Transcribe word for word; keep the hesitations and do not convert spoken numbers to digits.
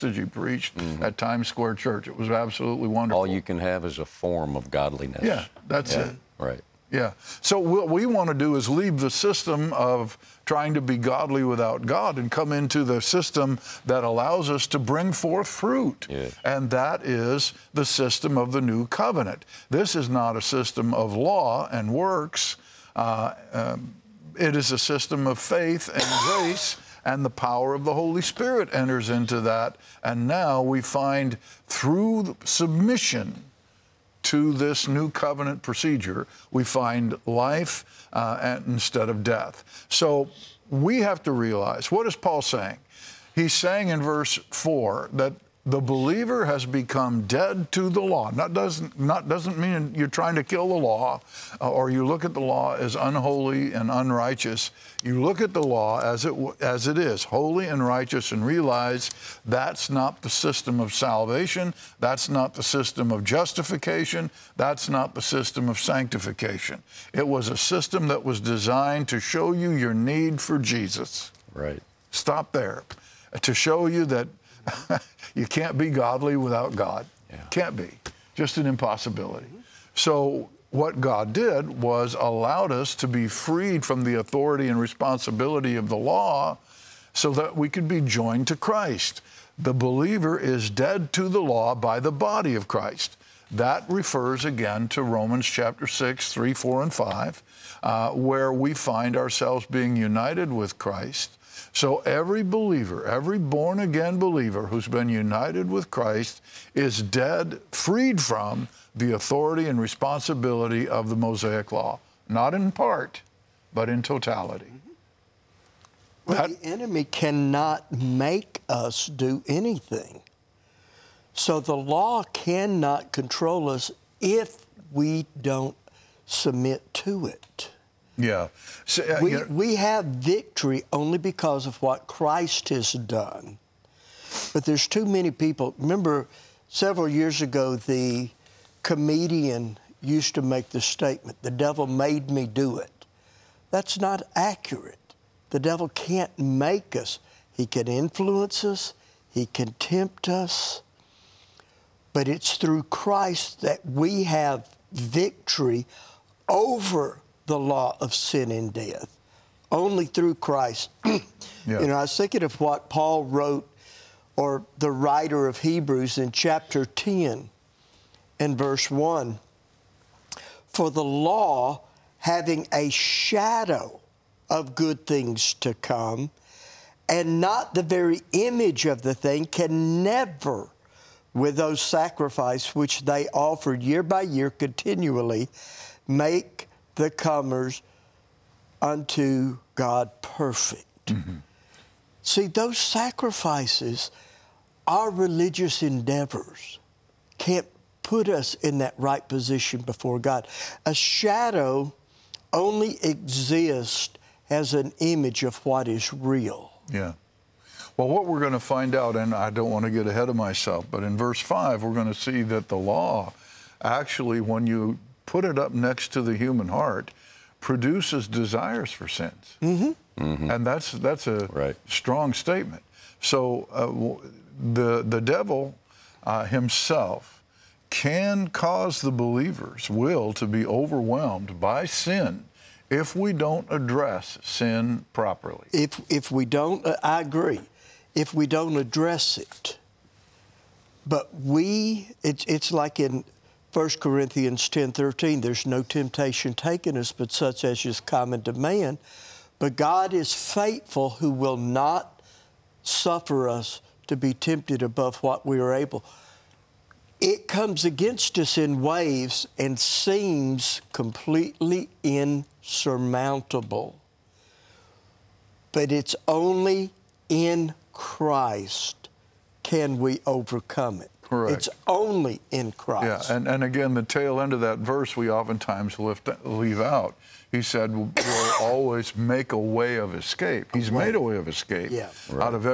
he preached mm-hmm. at Times Square Church. It was absolutely wonderful. All you can have is a form of godliness. Yeah, that's yeah. it. Right. Yeah. So what we want to do is leave the system of trying to be godly without God and come into the system that allows us to bring forth fruit. Yeah. And that is the system of the new covenant. This is not a system of law and works. Uh, um, it is a system of faith and grace, and the power of the Holy Spirit enters into that. And now we find through submission to this new covenant procedure, we find life uh, and, instead of death. So we have to realize, what is Paul saying? He's saying in verse four that the believer has become dead to the law. That doesn't, not, doesn't mean you're trying to kill the law uh, or you look at the law as unholy and unrighteous. You look at the law as it, as it is, holy and righteous, and realize that's not the system of salvation. That's not the system of justification. That's not the system of sanctification. It was a system that was designed to show you your need for Jesus. Right. Stop there. To show you that you can't be godly without God. Yeah. Can't be. Just an impossibility. So what God did was allowed us to be freed from the authority and responsibility of the law so that we could be joined to Christ. The believer is dead to the law by the body of Christ. That refers again to Romans chapter six, three, four, and five, uh, where we find ourselves being united with Christ. So every believer, every born-again believer who's been united with Christ is dead, freed from the authority and responsibility of the Mosaic law. Not in part, but in totality. Well, That, the enemy cannot make us do anything. So the law cannot control us if we don't submit to it. yeah. So, uh, We, you know, we have victory only because of what Christ has done. But there's too many people. Remember, several years ago, the comedian used to make the statement, the devil made me do it. That's not accurate. The devil can't make us. He can influence us. He can tempt us. But it's through Christ that we have victory over the law of sin and death. Only through Christ. Yeah. You know, I was thinking of what Paul wrote, or the writer of Hebrews in chapter ten and verse one. For the law, having a shadow of good things to come, and not the very image of the thing, can never, with those sacrifices which they offered year by year continually, make the comers unto God perfect. Mm-hmm. See, those sacrifices, our religious endeavors, can't put us in that right position before God. A shadow only exists as an image of what is real. Yeah. Well, what we're going to find out, and I don't want to get ahead of myself, but in verse five, we're going to see that the law actually, when you put it up next to the human heart, produces desires for sins. Mm-hmm. Mm-hmm. And that's that's a right. strong statement. So uh, the, the devil uh, himself can cause the believer's will to be overwhelmed by sin if we don't address sin properly. If, if we don't, uh, I agree, if we don't address it. But we, it's, it's like in First Corinthians ten thirteen, there's no temptation taken us but such as is common to man. But God is faithful, who will not suffer us to be tempted above what we are able. It comes against us in waves and seems completely insurmountable. But it's only in Christ can we overcome it. Correct. It's only in Christ. Yeah, and, and again, the tail end of that verse we oftentimes lift, leave out. He said, we'll always make a way of escape. He's made a way of escape Yeah. out of